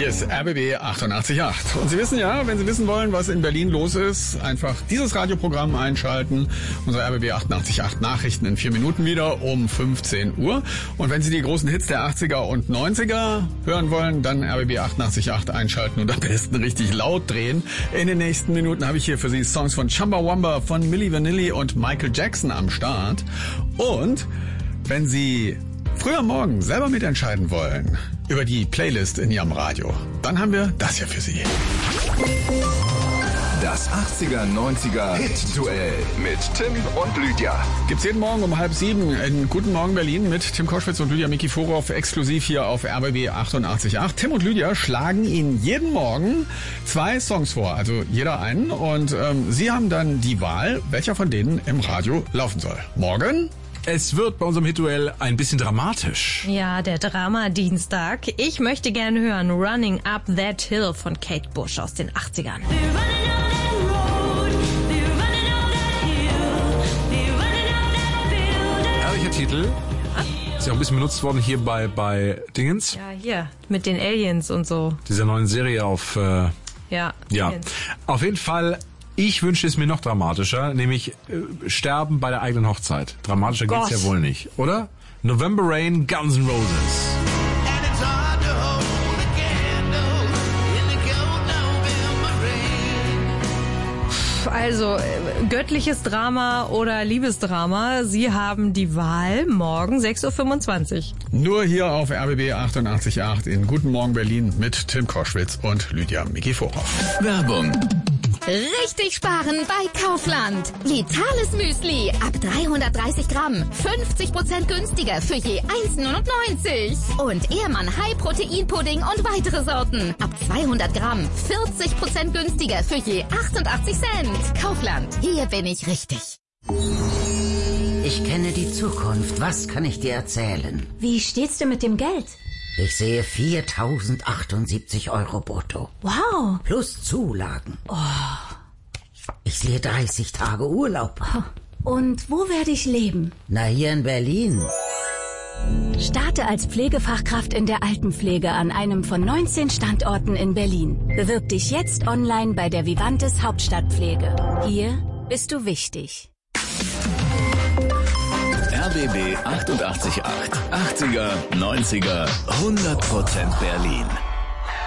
Hier ist RBB 88.8. Und Sie wissen ja, wenn Sie wissen wollen, was in Berlin los ist, einfach dieses Radioprogramm einschalten. Unsere RBB 88.8 Nachrichten in 4 Minuten wieder um 15 Uhr. Und wenn Sie die großen Hits der 80er und 90er hören wollen, dann RBB 88.8 einschalten und am besten richtig laut drehen. In den nächsten Minuten habe ich hier für Sie Songs von Chumbawamba, von Milli Vanilli und Michael Jackson am Start. Und wenn Sie früh am Morgen selber mitentscheiden wollen über die Playlist in Ihrem Radio, dann haben wir das hier für Sie. Das 80er-90er Hit-Duell mit Tim und Lydia. Gibt's jeden Morgen um 6:30 in Guten Morgen Berlin mit Tim Koschwitz und Lydia Mikiforov exklusiv hier auf RBB 88.8. Tim und Lydia schlagen Ihnen jeden Morgen 2 Songs vor, also jeder einen. Und Sie haben dann die Wahl, welcher von denen im Radio laufen soll. Morgen... Es wird bei unserem Hit-Duell ein bisschen dramatisch. Ja, der Drama-Dienstag. Ich möchte gerne hören Running Up That Hill von Kate Bush aus den 80ern. Herrlicher Titel. Ist ja auch ein bisschen benutzt worden hier bei Dingens. Ja, hier, mit den Aliens und so. Dieser neuen Serie auf... Ja. Auf jeden Fall... Ich wünsche es mir noch dramatischer, nämlich sterben bei der eigenen Hochzeit. Dramatischer geht's ja wohl nicht, oder? November Rain, Guns N' Roses. Also, göttliches Drama oder Liebesdrama, Sie haben die Wahl morgen 6.25 Uhr. Nur hier auf RBB 88.8 in Guten Morgen Berlin mit Tim Koschwitz und Lydia Mikiforov. Werbung. Richtig sparen bei Kaufland. Vitales Müsli ab 330 Gramm. 50% günstiger für je 1,99. Und Ehrmann High Protein Pudding und weitere Sorten. Ab 200 Gramm. 40% günstiger für je 88 Cent. Kaufland. Hier bin ich richtig. Ich kenne die Zukunft. Was kann ich dir erzählen? Wie steht's denn mit dem Geld? Ich sehe 4.078 Euro brutto. Wow. Plus Zulagen. Oh. Ich sehe 30 Tage Urlaub. Und wo werde ich leben? Na, hier in Berlin. Starte als Pflegefachkraft in der Altenpflege an einem von 19 Standorten in Berlin. Bewirb dich jetzt online bei der Vivantes Hauptstadtpflege. Hier bist du wichtig. RBB 88.8. 80er, 90er, 100% Berlin.